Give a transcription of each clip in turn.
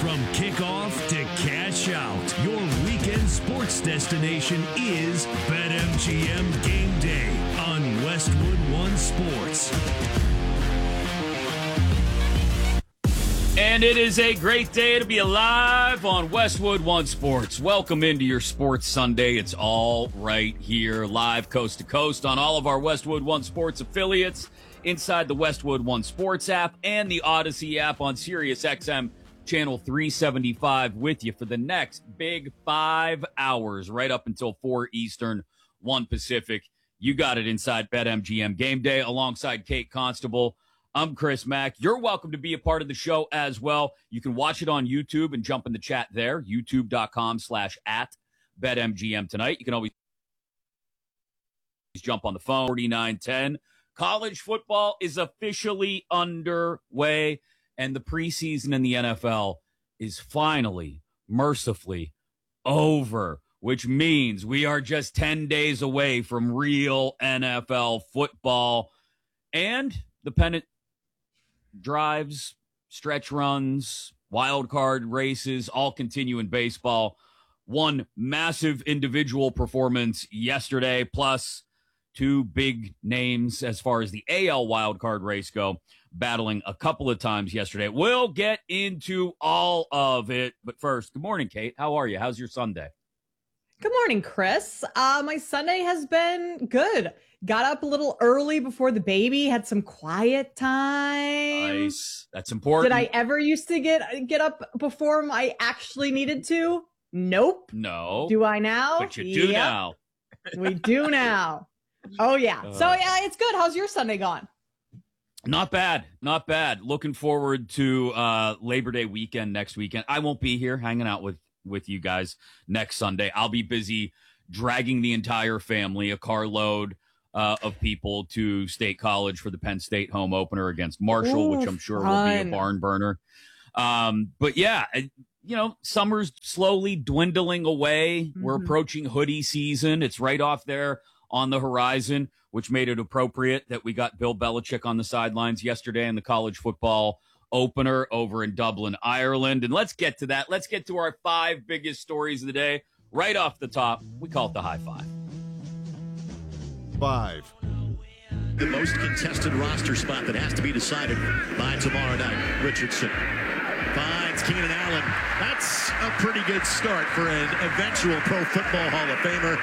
From kickoff to cash out, your weekend sports destination is BetMGM Game Day on Westwood One Sports. And it is a great day to be alive on Westwood One Sports. Welcome into your Sports Sunday. It's all right here, live coast to coast on all of our Westwood One Sports affiliates, inside the Westwood One Sports app and the Odyssey app on Sirius XM Channel 375 with you for the next big 5 hours, right up until 4 Eastern, 1 Pacific. You got it inside BetMGM Game Day alongside Kate Constable. I'm Chris Mack. You're welcome to be a part of the show as well. You can watch it on YouTube and jump in the chat there, youtube.com/@BetMGM tonight. You can always jump on the phone, 4910. College football is officially underway, and the preseason in the NFL is finally, mercifully, over, which means we are just 10 days away from real NFL football. And the pennant drives, stretch runs, wild card races all continue in baseball. One massive individual performance yesterday, plus two big names as far as the AL wild card race go, battling a couple of times yesterday. We'll get into all of it, but first, good morning, Kate. How are you? How's your Sunday? Good morning, Chris. My Sunday has been good. Got up a little early before the baby, had some quiet time. Nice. That's important. Did I ever used to get up before I actually needed to? Nope. No. Do I now? But you do now. We do now. Oh, yeah. So, yeah, it's good. How's your Sunday gone? Not bad. Not bad. Looking forward to Labor Day weekend next weekend. I won't be here hanging out with you guys next Sunday. I'll be busy dragging the entire family, a carload of people, to State College for the Penn State home opener against Marshall, which I'm sure will be a barn burner. But yeah, summer's slowly dwindling away. Mm-hmm. We're approaching hoodie season. It's right off there on the horizon, which made it appropriate that we got Bill Belichick on the sidelines yesterday in the college football opener over in Dublin, Ireland. And let's get to that. Let's get to our 5 biggest stories of the day. Right off the top, we call it the high five. 5. The most contested roster spot that has to be decided by tomorrow night. Richardson finds Keenan Allen. That's a pretty good start for an eventual Pro Football Hall of Famer.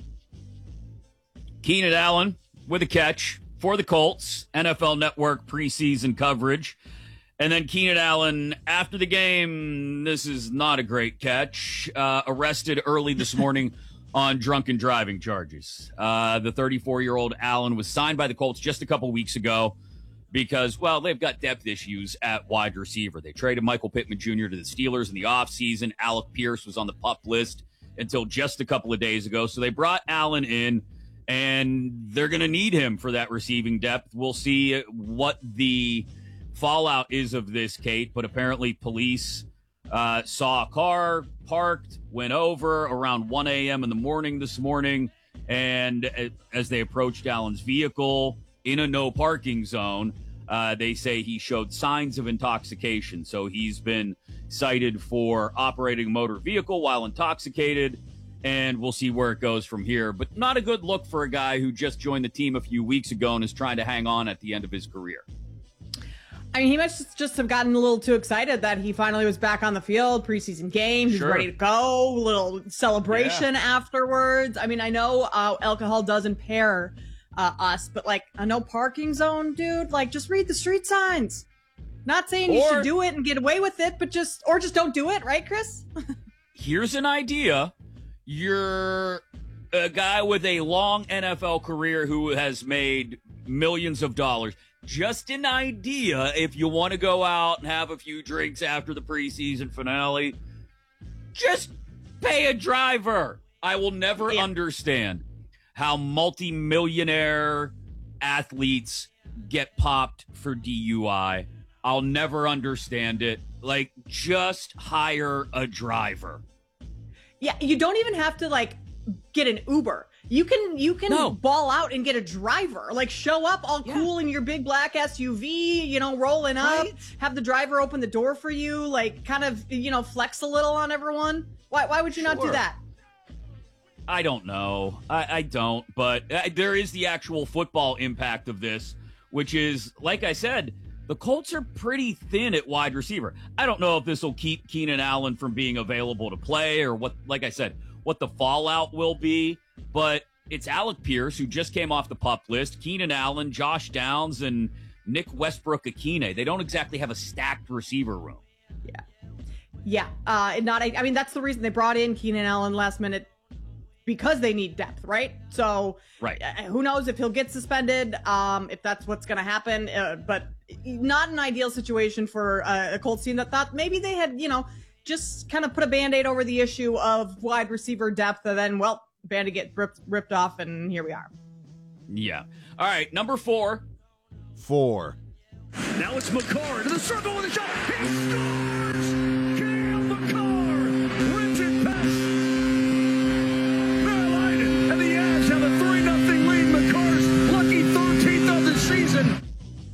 Keenan Allen with a catch for the Colts, NFL Network preseason coverage. And then Keenan Allen, after the game, this is not a great catch, arrested early this morning on drunken driving charges. The 34-year-old Allen was signed by the Colts just a couple weeks ago because, well, they've got depth issues at wide receiver. They traded Michael Pittman Jr. to the Steelers in the offseason. Alec Pierce was on the PUP list until just a couple of days ago. So they brought Allen in, and they're going to need him for that receiving depth. We'll see what the fallout is of this, Kate, but apparently police saw a car parked, went over around 1 a.m. in the morning this morning, and as they approached Allen's vehicle in a no parking zone, they say he showed signs of intoxication. So he's been cited for operating a motor vehicle while intoxicated, and we'll see where it goes from here. But not a good look for a guy who just joined the team a few weeks ago and is trying to hang on at the end of his career. I mean, he must just have gotten a little too excited that he finally was back on the field, preseason game. He's ready to go, little celebration afterwards. I mean, I know alcohol does impair us, but like a no parking zone, dude, like just read the street signs. Not saying you should do it and get away with it, but just don't do it, right, Chris? Here's an idea. You're a guy with a long NFL career who has made millions of dollars. Just an idea, if you want to go out and have a few drinks after the preseason finale, just pay a driver. I will never understand how multi-millionaire athletes get popped for DUI. I'll never understand it. Like, just hire a driver. Yeah, you don't even have to, like, get an Uber. You can ball out and get a driver. Like, show up all cool in your big black SUV, rolling up, have the driver open the door for you, like kind of, flex a little on everyone. Why would you not do that? I don't know. I don't, but there is the actual football impact of this, which is, like I said, the Colts are pretty thin at wide receiver. I don't know if this will keep Keenan Allen from being available to play or what, like I said, what the fallout will be, but it's Alec Pierce, who just came off the PUP list, Keenan Allen, Josh Downs, and Nick Westbrook-Akine. They don't exactly have a stacked receiver room. Yeah. I mean, that's the reason they brought in Keenan Allen last minute, because they need depth, right? So who knows if he'll get suspended, if that's what's going to happen, but not an ideal situation for a Colts team that thought maybe they had, just kind of put a Band-Aid over the issue of wide receiver depth, and then, Band-Aid get ripped off, and here we are. Yeah. All right, number 4. Now it's McCarr to the circle with a shot. He scores! Cale Makar! Rigid pass. Verlaine, and the Avs have a 3-0 lead. McCarr's lucky 13th of the season.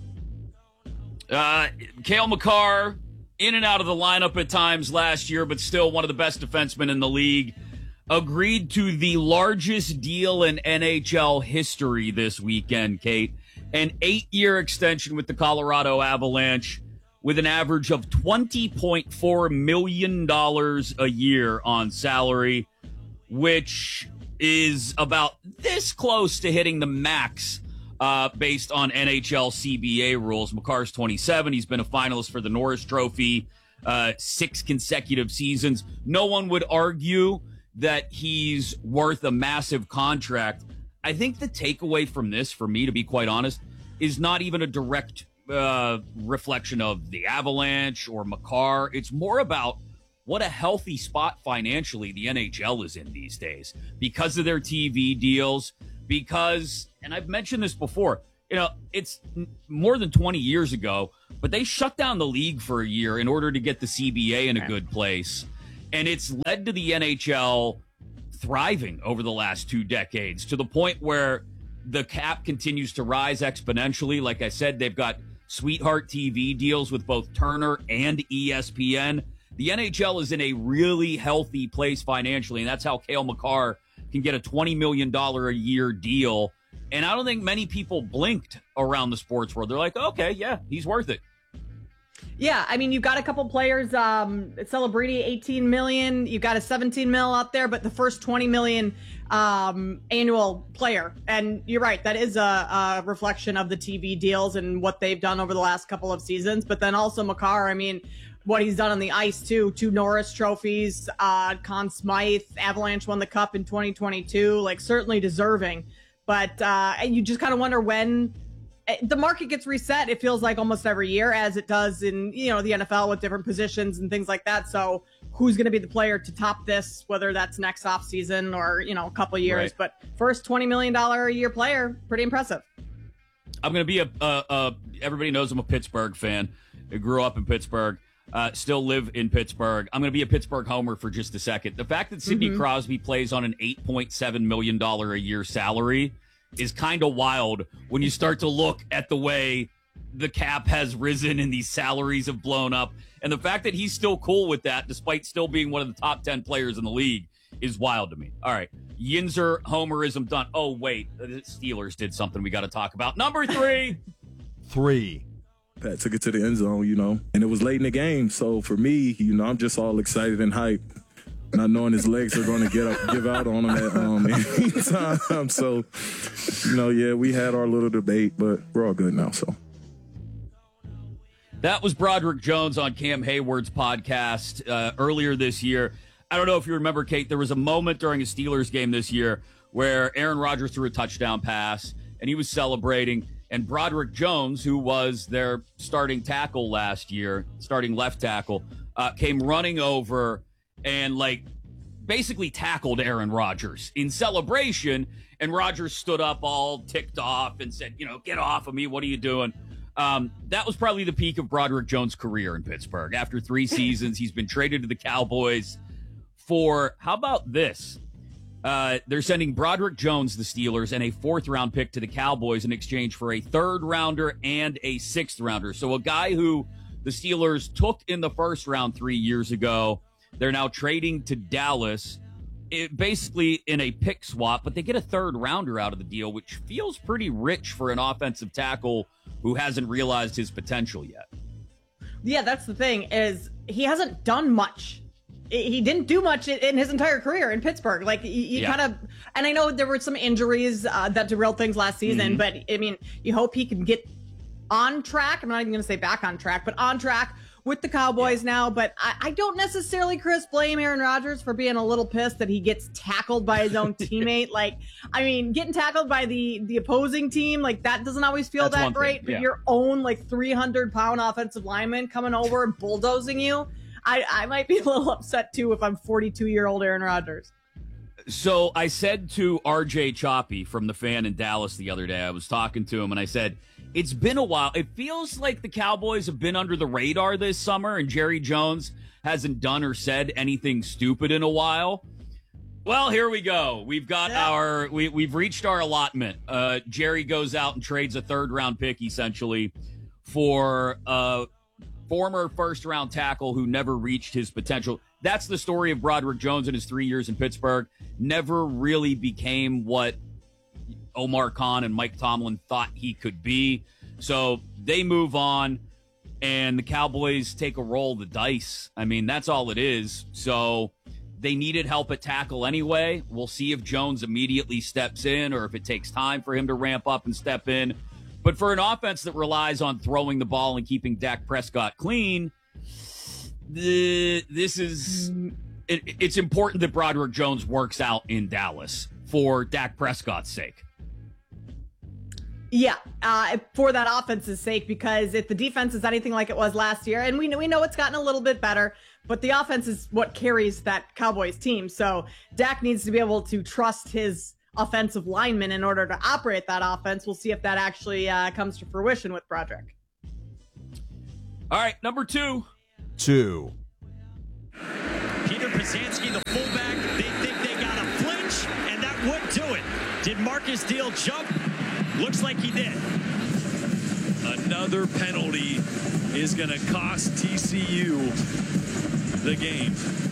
Cale Makar, in and out of the lineup at times last year, but still one of the best defensemen in the league. Agreed to the largest deal in NHL history this weekend, Kate. An 8-year extension with the Colorado Avalanche with an average of $20.4 million a year on salary, which is about this close to hitting the max based on NHL CBA rules. Makar's 27. He's been a finalist for the Norris Trophy 6 consecutive seasons. No one would argue that he's worth a massive contract. I think the takeaway from this, for me, to be quite honest, is not even a direct reflection of the Avalanche or Makar. It's more about what a healthy spot financially the NHL is in these days because of their TV deals, because, and I've mentioned this before, it's more than 20 years ago, but they shut down the league for a year in order to get the CBA in a good place. And it's led to the NHL thriving over the last 2 decades to the point where the cap continues to rise exponentially. Like I said, they've got sweetheart TV deals with both Turner and ESPN. The NHL is in a really healthy place financially, and that's how Cale Makar can get a $20 million a year deal. And I don't think many people blinked around the sports world. They're like, okay, yeah, he's worth it. Yeah, I mean, you've got a couple players, Celebrini, 18 million. You've got a 17 mil out there, but the first 20 million annual player. And you're right, that is a reflection of the TV deals and what they've done over the last couple of seasons. But then also Makar, I mean, what he's done on the ice too. 2 Norris trophies, Conn Smythe, Avalanche won the Cup in 2022, like certainly deserving. But and you just kind of wonder when the market gets reset. It feels like almost every year, as it does in, the NFL with different positions and things like that. So who's going to be the player to top this, whether that's next offseason or, a couple years. Right. But first $20 million a year player, pretty impressive. I'm going to be everybody knows I'm a Pittsburgh fan. I grew up in Pittsburgh. Still live in Pittsburgh. I'm going to be a Pittsburgh homer for just a second. The fact that Sidney Crosby plays on an $8.7 million a year salary is kind of wild when you start to look at the way the cap has risen and these salaries have blown up. And the fact that he's still cool with that, despite still being one of the top 10 players in the league, is wild to me. All right. Yinzer homerism done. Oh, wait. The Steelers did something we got to talk about. Number 3. Pat took it to the end zone, and it was late in the game. So for me, I'm just all excited and hyped, not knowing his legs are going to give out on him at any time. So, we had our little debate, but we're all good now. So that was Broderick Jones on Cam Hayward's podcast earlier this year. I don't know if you remember, Kate, there was a moment during a Steelers game this year where Aaron Rodgers threw a touchdown pass and he was celebrating. And Broderick Jones, who was their starting tackle last year, starting left tackle, came running over and basically tackled Aaron Rodgers in celebration. And Rodgers stood up all ticked off and said, get off of me. What are you doing? That was probably the peak of Broderick Jones' career in Pittsburgh. After 3 seasons, he's been traded to the Cowboys for, how about this? They're sending Broderick Jones, the Steelers, and a 4th-round pick to the Cowboys in exchange for a 3rd-rounder and a 6th-rounder. So a guy who the Steelers took in the 1st round 3 years ago, they're now trading to Dallas, basically in a pick swap, but they get a 3rd-rounder out of the deal, which feels pretty rich for an offensive tackle who hasn't realized his potential yet. Yeah, that's the thing, is he hasn't done much. He didn't do much in his entire career in Pittsburgh. Like, you kind of, and I know there were some injuries that derailed things last season, but I mean, you hope he can get on track. I'm not even going to say back on track, but on track with the Cowboys now. But I don't necessarily, Chris, blame Aaron Rodgers for being a little pissed that he gets tackled by his own teammate. Like, I mean, getting tackled by the opposing team, like, that doesn't always feel that great. But your own, like, 300-pound offensive lineman coming over and bulldozing you, I might be a little upset, too, if I'm 42-year-old Aaron Rodgers. So I said to RJ Choppy from The Fan in Dallas the other day, I was talking to him, and I said, it's been a while. It feels like the Cowboys have been under the radar this summer, and Jerry Jones hasn't done or said anything stupid in a while. Well, here we go. We've got we've reached our allotment. Jerry goes out and trades a 3rd-round pick, essentially, for former 1st-round tackle who never reached his potential. That's the story of Broderick Jones in his 3 years in Pittsburgh. Never really became what Omar Khan and Mike Tomlin thought he could be. So they move on, and the Cowboys take a roll of the dice. I mean, that's all it is. So they needed help at tackle anyway. We'll see if Jones immediately steps in or if it takes time for him to ramp up and step in. But for an offense that relies on throwing the ball and keeping Dak Prescott clean, it's important that Broderick Jones works out in Dallas for Dak Prescott's sake. Yeah, for that offense's sake, because if the defense is anything like it was last year, and we know it's gotten a little bit better, but the offense is what carries that Cowboys team. So Dak needs to be able to trust his offensive linemen in order to operate that offense. We'll see if that actually comes to fruition with Broderick. All right, number 2. Peter Pazanski, the fullback, they think they got a flinch, and that would do it. Did Marcus Deal jump? Looks like he did. Another penalty is going to cost TCU the game.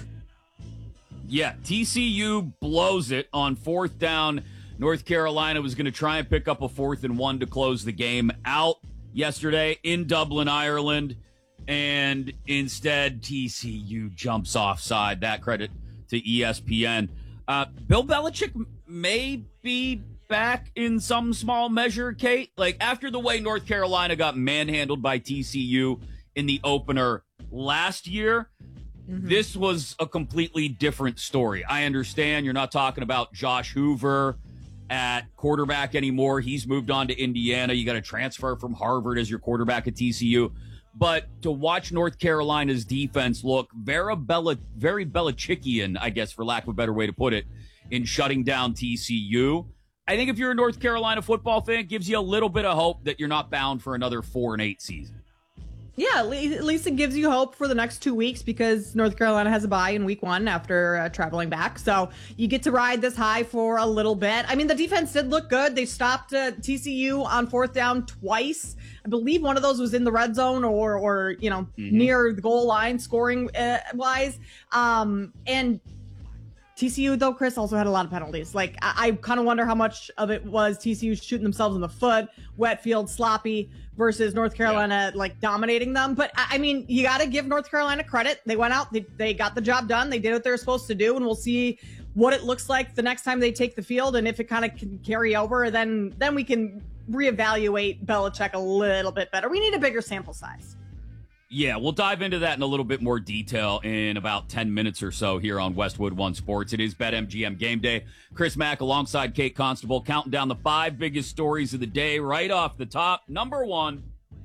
Yeah, TCU blows it on 4th down. North Carolina was going to try and pick up a 4th and 1 to close the game out yesterday in Dublin, Ireland. And instead, TCU jumps offside. That credit to ESPN. Bill Belichick may be back in some small measure, Kate. Like, after the way North Carolina got manhandled by TCU in the opener last year, this was a completely different story. I understand you're not talking about Josh Hoover at quarterback anymore. He's moved on to Indiana. You got to transfer from Harvard as your quarterback at TCU. But to watch North Carolina's defense look very Belichickian, I guess, for lack of a better way to put it, in shutting down TCU, I think if you're a North Carolina football fan, it gives you a little bit of hope that you're not bound for another 4-8 season. Yeah, at least it gives you hope for the next 2 weeks, because North Carolina has a bye in week 1 after traveling back. So you get to ride this high for a little bit. I mean, the defense did look good. They stopped TCU on 4th down twice. I believe one of those was in the red zone or near the goal line scoring wise. And TCU, though, Chris, also had a lot of penalties. Like, I kind of wonder how much of it was TCU shooting themselves in the foot, wet field, sloppy, versus North Carolina, like, dominating them. But, I mean, you got to give North Carolina credit. They went out, they got the job done, they did what they were supposed to do, and we'll see what it looks like the next time they take the field, and if it kind of can carry over, then we can reevaluate Belichick a little bit better. We need a bigger sample size. Yeah, we'll dive into that in a little bit more detail in about 10 minutes or so here on Westwood One Sports. It is BetMGM Game Day. Chris Mack alongside Kate Constable counting down the 5 biggest stories of the day right off the top. Number 1.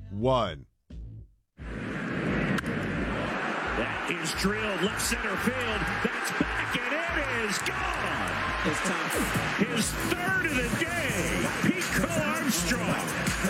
That is drilled left center field. That's back, and it is gone. It's tough. His 3rd of the day, Pete Crow Armstrong.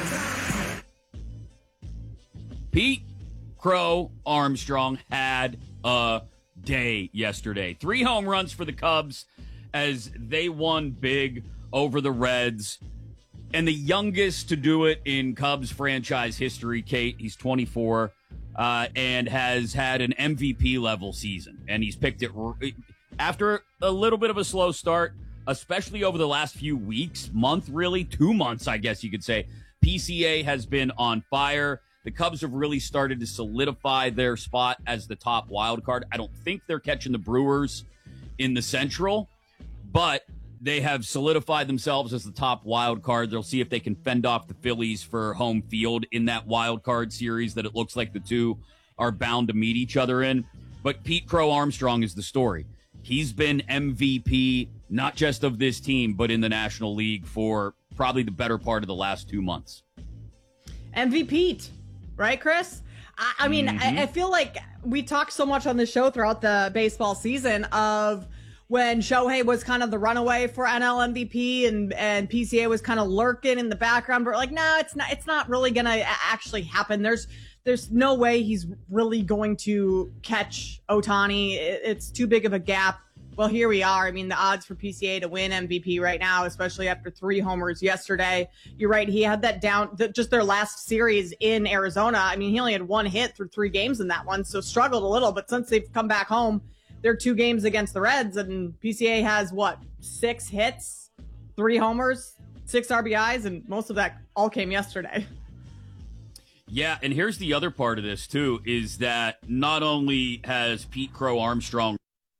Pete Crow Armstrong had a day yesterday. 3 home runs for the Cubs as they won big over the Reds. And the youngest to do it in Cubs franchise history, Kate, he's 24, and has had an MVP level season. And he's picked it after a little bit of a slow start, especially over the last few weeks, month, really, 2 months, I guess you could say. PCA has been on fire. The Cubs have really started to solidify their spot as the top wild card. I don't think they're catching the Brewers in the Central, but they have solidified themselves as the top wild card. They'll see if they can fend off the Phillies for home field in that wild card series that it looks like the two are bound to meet each other in. But Pete Crow Armstrong is the story. He's been MVP, not just of this team, but in the National League for probably the better part of the last 2 months. MVP, right, Chris? I mean, I feel like we talked so much on the show throughout the baseball season of when Shohei was kind of the runaway for NL MVP and PCA was kind of lurking in the background, but like, no, it's not really going to actually happen. There's no way he's really going to catch Ohtani. It's too big of a gap. Well, here we are. I mean, the odds for PCA to win MVP right now, especially after 3 homers yesterday. You're right. He had that down, just their last series in Arizona. I mean, he only had 1 hit through 3 games in that one, so struggled a little. But since they've come back home, they're 2 games against the Reds, and PCA has, 6 hits, 3 homers, 6 RBIs, and most of that all came yesterday. Yeah, and here's the other part of this, too, is that not only has Pete Crow Armstrong,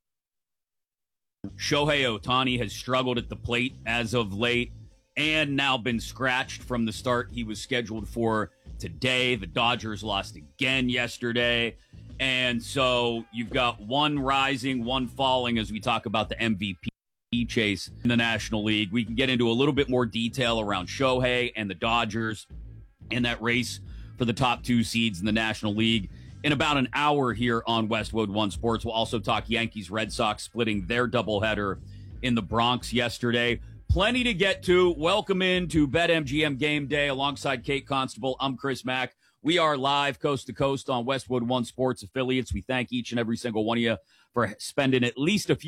Shohei Ohtani has struggled at the plate as of late and now been scratched from the start he was scheduled for today. The Dodgers lost again yesterday. And so you've got 1 rising, 1 falling as we talk about the MVP chase in the National League. We can get into a little bit more detail around Shohei and the Dodgers and that race for the top 2 seeds in the National League in about an hour here on Westwood One Sports. We'll also talk Yankees Red Sox splitting their doubleheader in the Bronx yesterday. Plenty to get to. Welcome in to BetMGM Game Day alongside Kate Constable. I'm Chris Mack. We are live coast to coast on Westwood One Sports affiliates. We thank each and every single one of you for spending at least a few